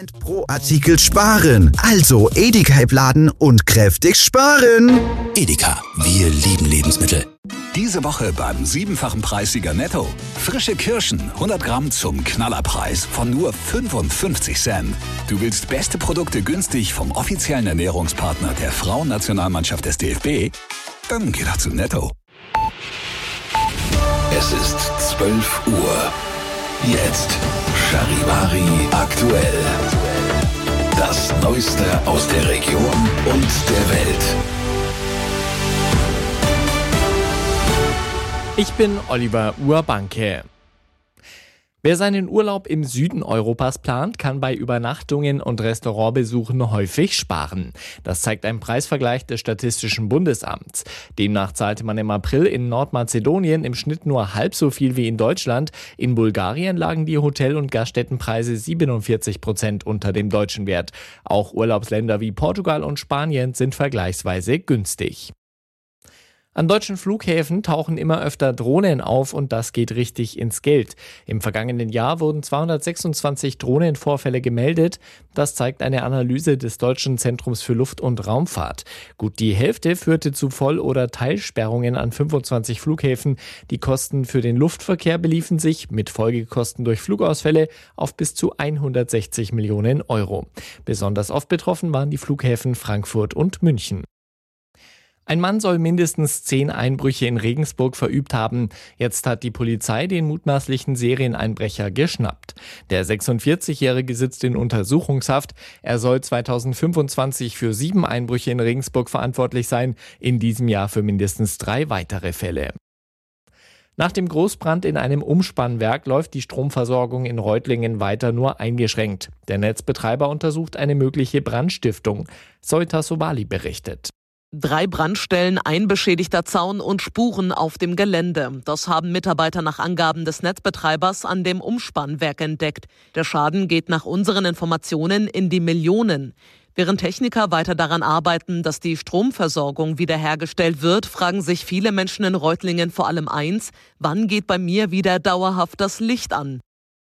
Pro Artikel sparen. Also Edeka laden und kräftig sparen. Edeka, wir lieben Lebensmittel. Diese Woche beim 7-fachen Preissieger Netto. Frische Kirschen, 100 Gramm zum Knallerpreis von nur 55 Cent. Du willst beste Produkte günstig vom offiziellen Ernährungspartner der Frauennationalmannschaft des DFB? Dann geh doch zu Netto. Es ist 12 Uhr. Jetzt Charivari aktuell. Das Neueste aus der Region und der Welt. Ich bin Oliver Urbanke. Wer seinen Urlaub im Süden Europas plant, kann bei Übernachtungen und Restaurantbesuchen häufig sparen. Das zeigt ein Preisvergleich des Statistischen Bundesamts. Demnach zahlte man im April in Nordmazedonien im Schnitt nur halb so viel wie in Deutschland. In Bulgarien lagen die Hotel- und Gaststättenpreise 47% unter dem deutschen Wert. Auch Urlaubsländer wie Portugal und Spanien sind vergleichsweise günstig. An deutschen Flughäfen tauchen immer öfter Drohnen auf und das geht richtig ins Geld. Im vergangenen Jahr wurden 226 Drohnenvorfälle gemeldet. Das zeigt eine Analyse des Deutschen Zentrums für Luft- und Raumfahrt. Gut die Hälfte führte zu Voll- oder Teilsperrungen an 25 Flughäfen. Die Kosten für den Luftverkehr beliefen sich mit Folgekosten durch Flugausfälle auf bis zu 160 Millionen Euro. Besonders oft betroffen waren die Flughäfen Frankfurt und München. Ein Mann soll mindestens 10 Einbrüche in Regensburg verübt haben. Jetzt hat die Polizei den mutmaßlichen Serieneinbrecher geschnappt. Der 46-Jährige sitzt in Untersuchungshaft. Er soll 2025 für 7 Einbrüche in Regensburg verantwortlich sein, in diesem Jahr für mindestens 3 weitere Fälle. Nach dem Großbrand in einem Umspannwerk läuft die Stromversorgung in Reutlingen weiter nur eingeschränkt. Der Netzbetreiber untersucht eine mögliche Brandstiftung. Soita Sobali berichtet. 3 Brandstellen, ein beschädigter Zaun und Spuren auf dem Gelände. Das haben Mitarbeiter nach Angaben des Netzbetreibers an dem Umspannwerk entdeckt. Der Schaden geht nach unseren Informationen in die Millionen. Während Techniker weiter daran arbeiten, dass die Stromversorgung wiederhergestellt wird, fragen sich viele Menschen in Reutlingen vor allem eins: Wann geht bei mir wieder dauerhaft das Licht an?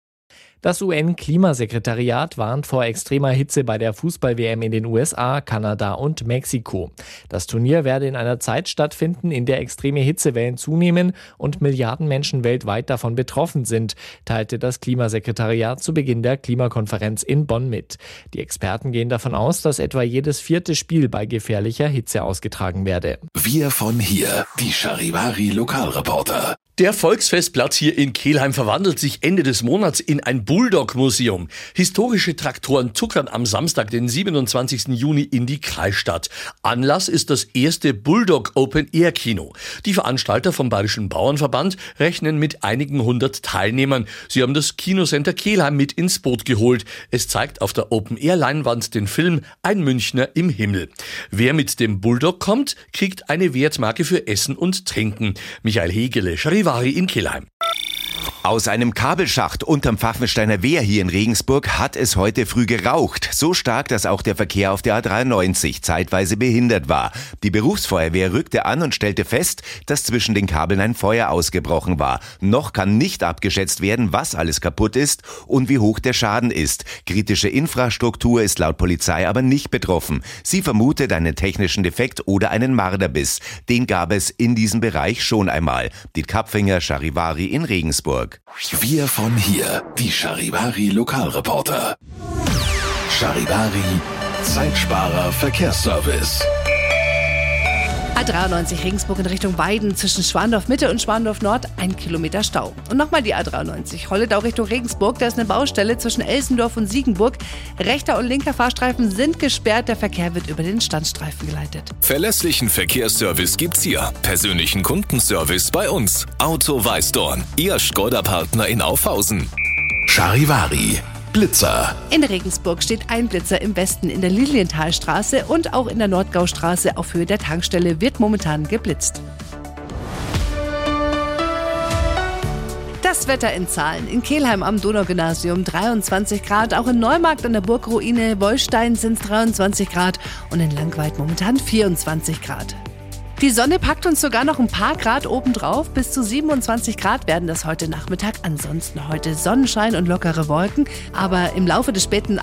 Das UN-Klimasekretariat warnt vor extremer Hitze bei der Fußball-WM in den USA, Kanada und Mexiko. Das Turnier werde in einer Zeit stattfinden, in der extreme Hitzewellen zunehmen und Milliarden Menschen weltweit davon betroffen sind, teilte das Klimasekretariat zu Beginn der Klimakonferenz in Bonn mit. Die Experten gehen davon aus, dass etwa jedes 4. Spiel bei gefährlicher Hitze ausgetragen werde. Wir von hier, die Charivari Lokalreporter. Der Volksfestplatz hier in Kelheim verwandelt sich Ende des Monats in ein Bulldog-Museum. Historische Traktoren tuckern am Samstag, den 27. Juni in die Kreisstadt. Anlass ist das erste Bulldog Open-Air-Kino. Die Veranstalter vom Bayerischen Bauernverband rechnen mit einigen 100 Teilnehmern. Sie haben das Kinocenter Kelheim mit ins Boot geholt. Es zeigt auf der Open-Air-Leinwand den Film Ein Münchner im Himmel. Wer mit dem Bulldog kommt, kriegt eine Wertmarke für Essen und Trinken. Michael Hegele, Charivari in Kelheim. Aus einem Kabelschacht unterm Pfaffensteiner Wehr hier in Regensburg hat es heute früh geraucht. So stark, dass auch der Verkehr auf der A93 zeitweise behindert war. Die Berufsfeuerwehr rückte an und stellte fest, dass zwischen den Kabeln ein Feuer ausgebrochen war. Noch kann nicht abgeschätzt werden, was alles kaputt ist und wie hoch der Schaden ist. Kritische Infrastruktur ist laut Polizei aber nicht betroffen. Sie vermutet einen technischen Defekt oder einen Marderbiss. Den gab es in diesem Bereich schon einmal. Die Kapfinger, Charivari in Regensburg. Wir von hier, die Charivari Lokalreporter. Charivari, Zeitsparer Verkehrsservice. A93 Regensburg in Richtung Weiden zwischen Schwandorf Mitte und Schwandorf Nord 1 Kilometer Stau. Und nochmal die A93 Holledau Richtung Regensburg, da ist eine Baustelle zwischen Elsendorf und Siegenburg. Rechter und linker Fahrstreifen sind gesperrt, der Verkehr wird über den Standstreifen geleitet. Verlässlichen Verkehrsservice gibt's hier. Persönlichen Kundenservice bei uns. Auto Weißdorn, Ihr Škoda-Partner in Aufhausen. Charivari, Blitzer. In Regensburg steht ein Blitzer im Westen in der Lilienthalstraße und auch in der Nordgaustraße auf Höhe der Tankstelle wird momentan geblitzt. Das Wetter in Zahlen. In Kelheim am Donaugymnasium 23 Grad, auch in Neumarkt an der Burgruine Wollstein sind es 23 Grad und in Langweid momentan 24 Grad. Die Sonne packt uns sogar noch ein paar Grad obendrauf. Bis zu 27 Grad werden das heute Nachmittag. Ansonsten heute Sonnenschein und lockere Wolken. Aber im Laufe des späten